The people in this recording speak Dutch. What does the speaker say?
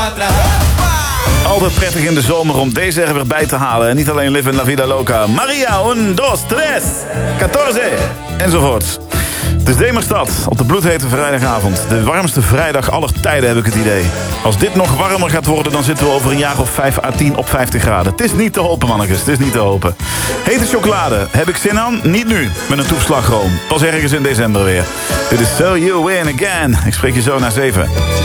Altijd prettig in de zomer om deze er weer bij te halen. En niet alleen Live in la Vida Loca. Maria, 1, 2, 3, 14. Enzovoort. Het is Demerstad op de bloedhete vrijdagavond. De warmste vrijdag aller tijden, heb ik het idee. Als dit nog warmer gaat worden, dan zitten we over een jaar of 5 à 10 op 50 graden. Het is niet te hopen, mannetjes. Het is niet te hopen. Hete chocolade. Heb ik zin aan? Niet nu. Met een toefslagroom. Pas ergens in december weer. Dit is So You Win Again. Ik spreek je zo na 7.